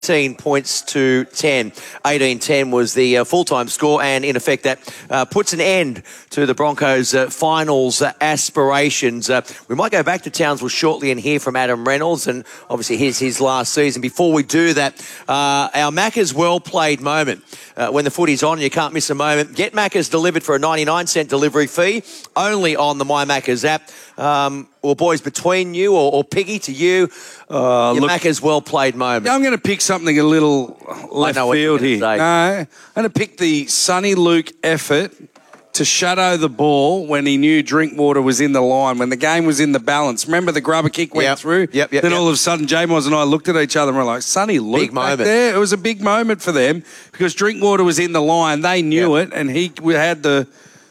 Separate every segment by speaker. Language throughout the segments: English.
Speaker 1: 18 points to 10. 18-10 was the full-time score, and in effect that puts an end to the Broncos' finals aspirations. We might go back to Townsville shortly and hear from Adam Reynolds, and obviously here's his last season. Before we do that, our Macca's well-played moment. When the footy's on, you can't miss a moment. Get Macca's delivered for a 99-cent delivery fee, only on the My Macca's app. Well, boys, between you or Piggy to you, your Macca's well-played moment.
Speaker 2: I'm going to pick something a little left field here. No, I'm going to pick the Sonny Luke effort to shadow the ball when he knew Drinkwater was in the line, when the game was in the balance. Remember the grubber kick went through? Then all of a sudden, J-Moz and I looked at each other and we're like, Sonny Luke big moment. There. It was a big moment for them because Drinkwater was in the line. They knew it, and he had the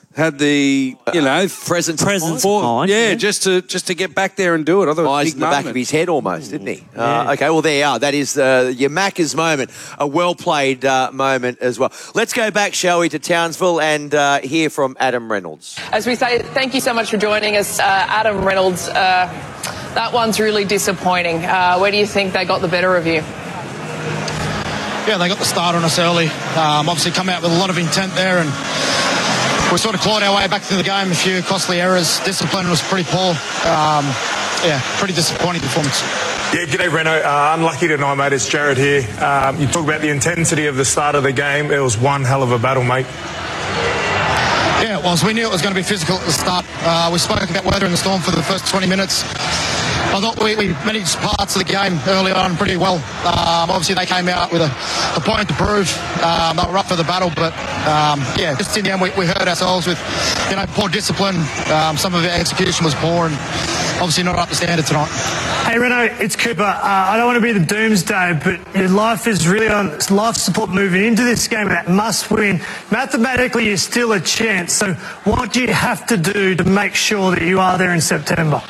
Speaker 1: presence of
Speaker 2: mind. Yeah, just to get back there and do it. I thought
Speaker 1: eyes in the back of his head almost, didn't he? Okay, well, there you are. That is your Macca's moment, a well-played moment as well. Let's go back, shall we, to Townsville and hear from Adam Reynolds.
Speaker 3: As we say, thank you so much for joining us, Adam Reynolds. That one's really disappointing. Where do you think they got the better of you?
Speaker 4: Yeah, they got the start on us early. Obviously come out with a lot of intent there, and we sort of clawed our way back to the game. A few costly errors. Discipline was pretty poor. Pretty disappointing performance.
Speaker 5: Yeah, g'day, Reno. Unlucky tonight, mate. It's Jared here. You talk about the intensity of the start of the game. It was one hell of a battle, mate.
Speaker 4: Yeah, it was. We knew it was going to be physical at the start. We spoke about weather in the storm for the first 20 minutes. I thought we managed parts of the game early on pretty well. Obviously, they came out with a point to prove. They were up for the battle, but just in the end, we hurt ourselves with poor discipline. Some of our execution was poor, and obviously not up to standard tonight.
Speaker 6: Hey, Reno, it's Cooper. I don't want to be the doomsday, but your life is really on life support moving into this game, that must win. Mathematically, you're still a chance. So what do you have to do to make sure that you are there in September?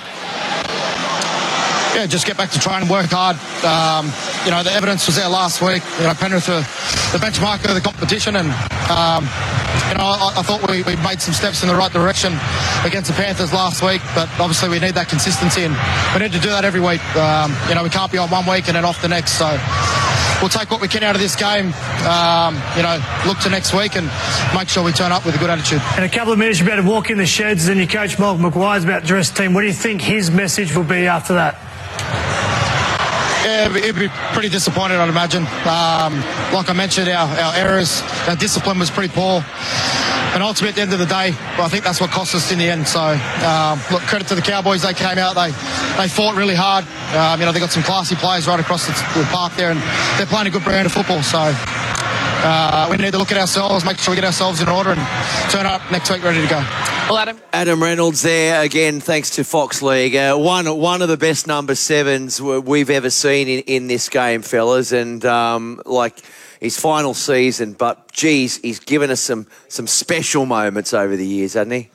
Speaker 4: Yeah, just get back to trying and work hard. The evidence was there last week. Penrith were the benchmark of the competition, and I thought we made some steps in the right direction against the Panthers last week, but obviously we need that consistency, and we need to do that every week. We can't be on one week and then off the next, so we'll take what we can out of this game, look to next week and make sure we turn up with a good attitude.
Speaker 6: In a couple of minutes, you're about to walk in the sheds, and your coach, Malcolm Maguire's about to dress the team. What do you think his message will be after that?
Speaker 4: Yeah, he'd be pretty disappointed, I'd imagine. Like I mentioned, our errors, our discipline was pretty poor. And ultimately, at the end of the day, I think that's what cost us in the end. So, look, credit to the Cowboys. They came out, they fought really hard. They got some classy players right across the park there, and they're playing a good brand of football. So, we need to look at ourselves, make sure we get ourselves in order, and turn up next week ready to go.
Speaker 3: Well,
Speaker 1: Adam Reynolds there again, thanks to Fox League. One of the best number sevens we've ever seen in this game, fellas, and his final season. But geez, he's given us some special moments over the years, hasn't he?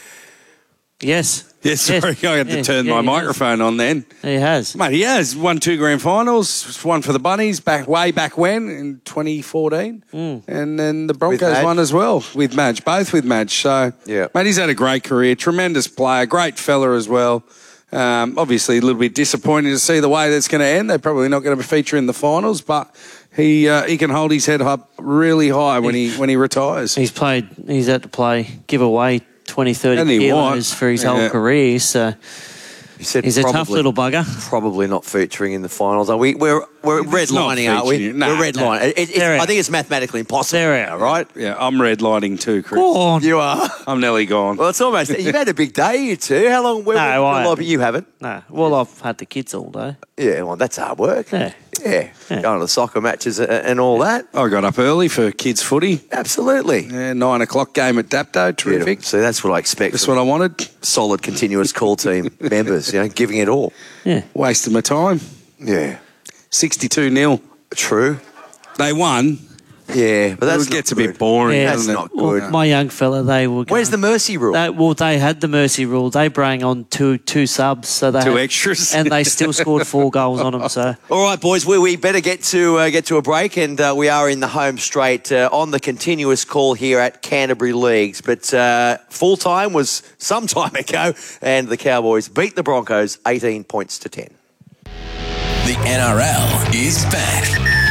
Speaker 7: Yes.
Speaker 2: Yes, sorry, I had to turn my microphone on then.
Speaker 7: He has.
Speaker 2: Mate, he has won 2 grand finals, one for the Bunnies way back when, in 2014. And then the Broncos won as well with Madge, both with Madge. So, mate, he's had a great career, tremendous player, great fella as well. Obviously, a little bit disappointing to see the way that's going to end. They're probably not going to feature in the finals, but he can hold his head up really high when he retires.
Speaker 7: He's had to give away 20, 30 kilos for his whole career, so he's a tough little bugger.
Speaker 1: Probably not featuring in the finals. We're redlining, aren't we? We're redlining. I think it's mathematically impossible.
Speaker 7: They're out,
Speaker 1: right?
Speaker 2: Yeah, I'm redlining too, Chris.
Speaker 1: Go on. You are?
Speaker 2: I'm nearly gone.
Speaker 1: Well, it's almost... You've had a big day, you two. How long? You haven't?
Speaker 7: No. Well, I've had the kids all day.
Speaker 1: Yeah, well, that's hard work. Yeah. Going to the soccer matches and all that.
Speaker 2: I got up early for kids' footy.
Speaker 1: Absolutely.
Speaker 2: Yeah, 9 o'clock game at Dapto. Terrific.
Speaker 1: So that's what I expect.
Speaker 2: That's what I wanted.
Speaker 1: Solid, continuous call team members, giving it all.
Speaker 7: Yeah.
Speaker 2: Wasted my time.
Speaker 1: Yeah.
Speaker 2: 62-0.
Speaker 1: True.
Speaker 2: They won.
Speaker 1: Yeah, but that
Speaker 2: gets a bit boring.
Speaker 7: Yeah,
Speaker 1: that's not good.
Speaker 7: Well, my young fella, they were.
Speaker 1: Where's the mercy rule?
Speaker 7: They had the mercy rule. They bring on two subs, so they
Speaker 2: two extras,
Speaker 7: and they still scored 4 goals on them. So,
Speaker 1: all right, boys, we better get to a break, and we are in the home straight on the continuous call here at Canterbury Leagues. But full time was some time ago, and the Cowboys beat the Broncos 18 points to 10.
Speaker 8: The NRL is back.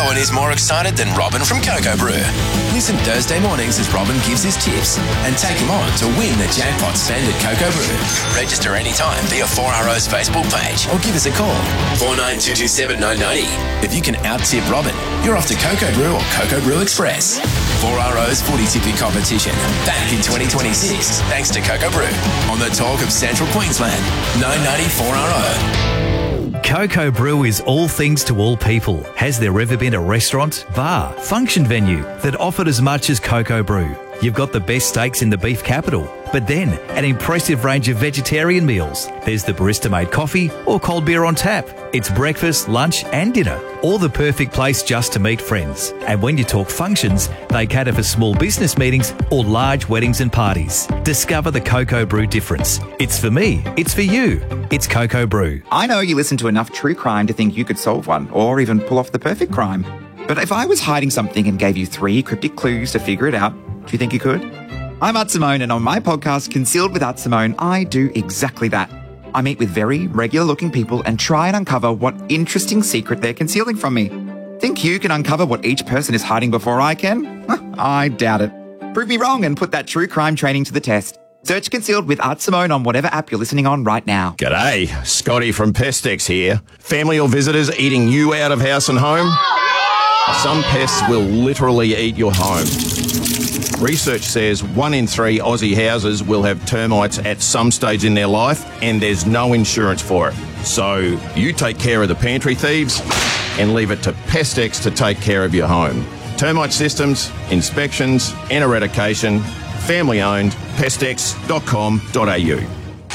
Speaker 8: one is more excited than Robin from Cocoa Brew. Listen Thursday mornings as Robin gives his tips and take him on to win the jackpot spend at Cocoa Brew. Register anytime via 4RO's Facebook page or give us a call, 49227990. If you can out-tip Robin, you're off to Cocoa Brew or Cocoa Brew Express. 4RO's footy tipping competition back in 2026 thanks to Cocoa Brew on the talk of Central Queensland, 990 4RO.
Speaker 9: Cocoa Brew is all things to all people. Has there ever been a restaurant, bar, function venue that offered as much as Cocoa Brew? You've got the best steaks in the beef capital, but then an impressive range of vegetarian meals. There's the barista-made coffee or cold beer on tap. It's breakfast, lunch and dinner, or the perfect place just to meet friends. And when you talk functions, they cater for small business meetings or large weddings and parties. Discover the Cocoa Brew difference. It's for me, it's for you. It's Cocoa Brew.
Speaker 10: I know you listen to enough true crime to think you could solve one, or even pull off the perfect crime. But if I was hiding something and gave you 3 cryptic clues to figure it out, do you think you could? I'm Art Simone, and on my podcast, Concealed with Art Simone, I do exactly that. I meet with very regular-looking people and try and uncover what interesting secret they're concealing from me. Think you can uncover what each person is hiding before I can? I doubt it. Prove me wrong and put that true crime training to the test. Search Concealed with Art Simone on whatever app you're listening on right now.
Speaker 11: G'day, Scotty from Pestex here. Family or visitors eating you out of house and home? Some pests will literally eat your home. Research says 1 in 3 Aussie houses will have termites at some stage in their life, and there's no insurance for it. So you take care of the pantry thieves and leave it to Pestex to take care of your home. Termite systems, inspections and eradication. Family owned. Pestex.com.au.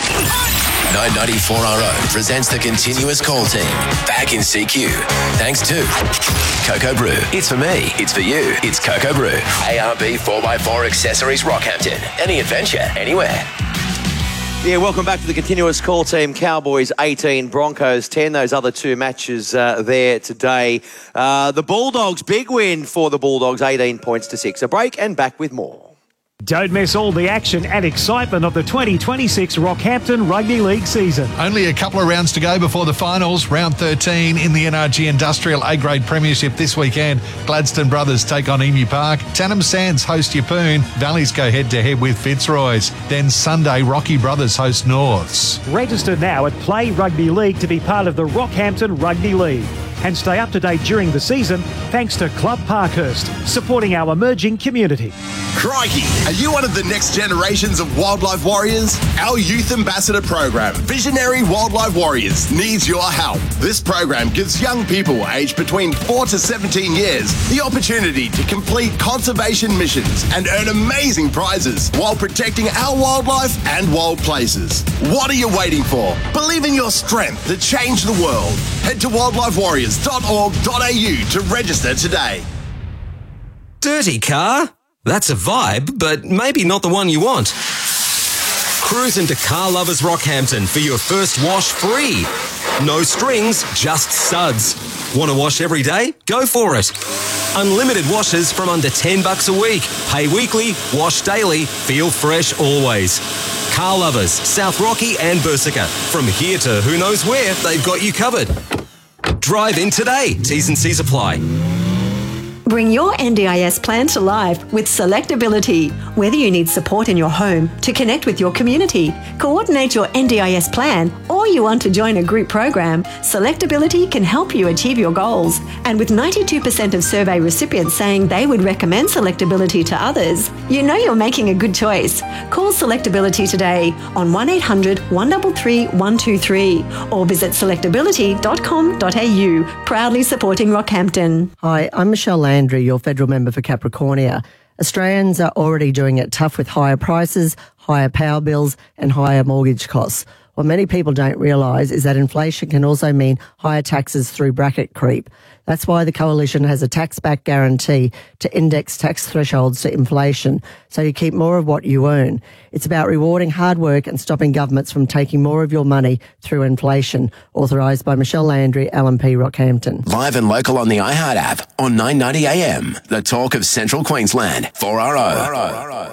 Speaker 8: 994RO presents the continuous call team back in CQ. Thanks to Cocoa Brew. It's for me, it's for you, it's Cocoa Brew. ARB 4x4 Accessories Rockhampton. Any adventure, anywhere.
Speaker 1: Yeah, welcome back to the continuous call team. Cowboys 18, Broncos 10. Those other 2 matches there today. The Bulldogs, big win for the Bulldogs, 18 points to 6. A break and back with more.
Speaker 12: Don't miss all the action and excitement of the 2026 Rockhampton Rugby League season.
Speaker 13: Only a couple of rounds to go before the finals. Round 13 in the NRG Industrial A-Grade Premiership this weekend. Gladstone Brothers take on Emu Park. Tannum Sands host Yeppoon. Valleys go head-to-head with Fitzroy's. Then Sunday, Rocky Brothers host Norths.
Speaker 12: Register now at Play Rugby League to be part of the Rockhampton Rugby League. And stay up to date during the season thanks to Club Parkhurst, supporting our emerging community.
Speaker 14: Crikey, are you one of the next generations of wildlife warriors? Our Youth Ambassador program, Visionary Wildlife Warriors, needs your help. This program gives young people aged between 4 to 17 years the opportunity to complete conservation missions and earn amazing prizes while protecting our wildlife and wild places. What are you waiting for? Believe in your strength to change the world. Head to wildlifewarriors.org.au to register today.
Speaker 15: Dirty car? That's a vibe, but maybe not the one you want. Cruise into Car Lovers Rockhampton for your first wash free. No strings, just suds. Want to wash every day? Go for it. Unlimited washes from under $10 a week. Pay weekly, wash daily, feel fresh always. Car Lovers, South Rocky and Bersica. From here to who knows where, they've got you covered. Drive in today. T's and C's apply.
Speaker 16: Bring your NDIS plan to life with Selectability. Whether you need support in your home, to connect with your community, coordinate your NDIS plan, or you want to join a group program, Selectability can help you achieve your goals. And with 92% of survey recipients saying they would recommend Selectability to others, you know you're making a good choice. Call Selectability today on 1800 133 123 or visit selectability.com.au, proudly supporting Rockhampton.
Speaker 17: Hi, I'm Michelle Landry, your federal member for Capricornia. Australians are already doing it tough with higher prices, higher power bills and higher mortgage costs. What many people don't realise is that inflation can also mean higher taxes through bracket creep. That's why the Coalition has a tax-back guarantee to index tax thresholds to inflation, so you keep more of what you earn. It's about rewarding hard work and stopping governments from taking more of your money through inflation. Authorised by Michelle Landry, LNP Rockhampton.
Speaker 8: Live and local on the iHeart app on 990 AM. The talk of Central Queensland. 4RO.